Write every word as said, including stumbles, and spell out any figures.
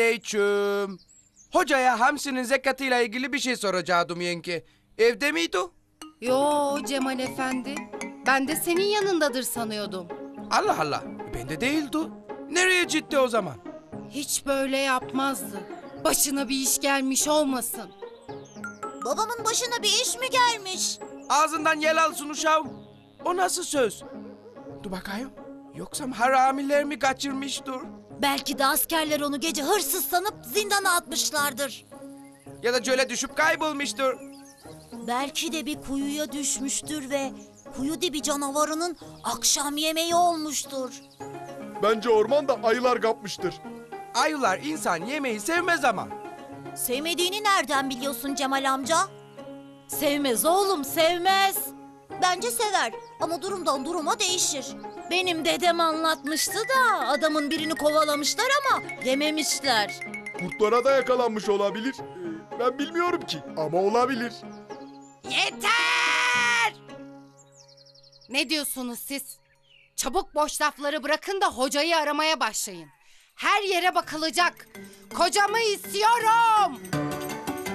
Selamünaleyküm. Hocaya hamsinin zekatıyla ilgili bir şey soracaktım yenge. Evde miydi o? Yo Cemal Efendi. Ben de senin yanındadır sanıyordum. Allah Allah. Ben de değildi. Nereye gitti o zaman? Hiç böyle yapmazdı. Başına bir iş gelmiş olmasın. Babamın başına bir iş mi gelmiş? Ağzından yel alsın uşağım. O nasıl söz? Dur bakayım. Yoksa haramiler mi kaçırmıştır? Belki de askerler onu gece hırsız sanıp zindana atmışlardır. Ya da çöle düşüp kaybolmuştur. Belki de bir kuyuya düşmüştür ve kuyu dibi canavarının akşam yemeği olmuştur. Bence ormanda ayılar kapmıştır. Ayılar insan yemeği sevmez ama. Sevmediğini nereden biliyorsun Cemal amca? Sevmez oğlum, sevmez. Bence sever ama durumdan duruma değişir. Benim dedem anlatmıştı da adamın birini kovalamışlar ama yememişler. Kurtlara da yakalanmış olabilir. Ee, Ben bilmiyorum ki ama olabilir. Yeter! Ne diyorsunuz siz? Çabuk boş lafları bırakın da hocayı aramaya başlayın. Her yere bakılacak. Kocamı istiyorum.